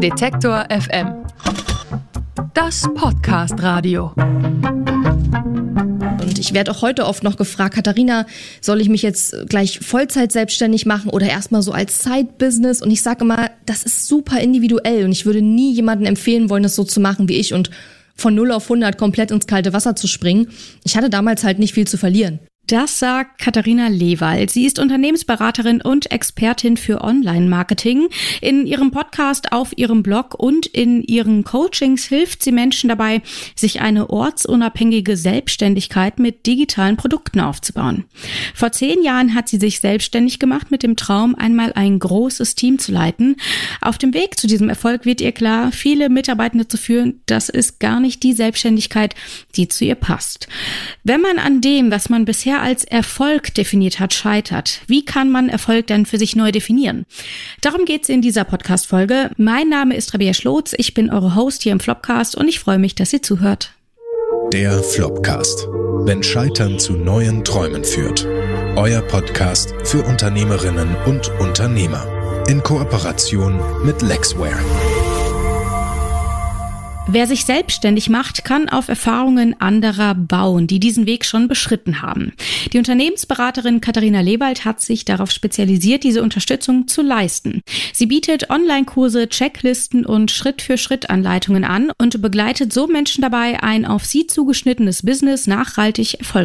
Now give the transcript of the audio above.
Detektor FM. Das Podcast-Radio. Und ich werde auch heute oft noch gefragt, Katharina, soll ich mich jetzt gleich Vollzeit selbstständig machen oder erstmal so als Side-Business? Und ich sage immer, das ist super individuell und ich würde nie jemandem empfehlen wollen, das so zu machen wie ich und von 0 auf 100 komplett ins kalte Wasser zu springen. Ich hatte damals halt nicht viel zu verlieren. Das sagt Katharina Lewald. Sie ist Unternehmensberaterin und Expertin für Online-Marketing. In ihrem Podcast, auf ihrem Blog und in ihren Coachings hilft sie Menschen dabei, sich eine ortsunabhängige Selbstständigkeit mit digitalen Produkten aufzubauen. Vor 10 Jahren hat sie sich selbstständig gemacht mit dem Traum, einmal ein großes Team zu leiten. Auf dem Weg zu diesem Erfolg wird ihr klar, viele Mitarbeitende zu führen, das ist gar nicht die Selbstständigkeit, die zu ihr passt. Wenn man an dem, was man bisher als Erfolg definiert hat, scheitert. Wie kann man Erfolg denn für sich neu definieren? Darum geht's in dieser Podcast-Folge. Mein Name ist Rabea Schlotz, ich bin eure Host hier im Flopcast und ich freue mich, dass ihr zuhört. Der Flopcast. Wenn Scheitern zu neuen Träumen führt. Euer Podcast für Unternehmerinnen und Unternehmer. In Kooperation mit Lexware. Wer sich selbstständig macht, kann auf Erfahrungen anderer bauen, die diesen Weg schon beschritten haben. Die Unternehmensberaterin Katharina Lewald hat sich darauf spezialisiert, diese Unterstützung zu leisten. Sie bietet Online-Kurse, Checklisten und Schritt-für-Schritt-Anleitungen an und begleitet so Menschen dabei, ein auf sie zugeschnittenes Business nachhaltig erfolgreich